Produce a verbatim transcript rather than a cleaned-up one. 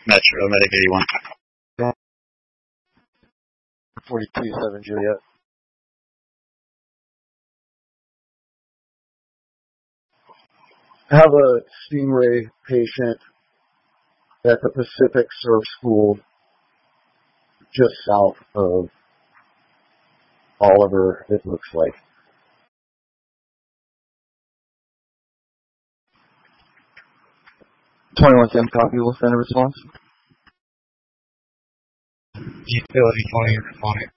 Metro, Medic eighty-one. forty-two seven Juliet. I have a Stingray patient at the Pacific Surf School just south of Oliver, it looks like. twenty-one ten copy, we'll send a response. Utility twenty, responding.